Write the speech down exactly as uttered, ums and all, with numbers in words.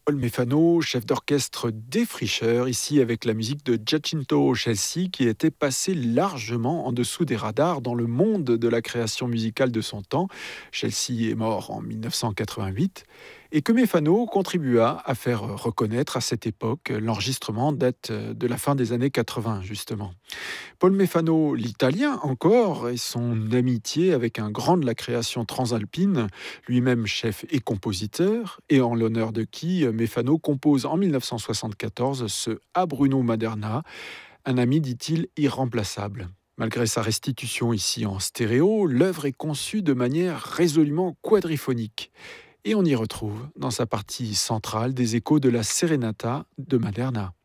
Paul Mefano, chef d'orchestre défricheur, ici avec la musique de Giacinto Chelsea, qui était passé largement en dessous des radars dans le monde de la création musicale de son temps. Chelsea est mort en mille neuf cent quatre-vingt-huit et que Mefano contribua à faire reconnaître à cette époque. L'enregistrement date de la fin des années quatre-vingts, justement. Paul Mefano, l'italien encore, et son amitié avec un grand de la création transalpine, lui-même chef et compositeur, et en l'honneur de qui Mefano compose en mille neuf cent soixante-quatorze ce A Bruno Maderna, un ami, dit-il, irremplaçable. Malgré sa restitution ici en stéréo, l'œuvre est conçue de manière résolument quadriphonique. Et on y retrouve, dans sa partie centrale, des échos de la Serenata de Maderna.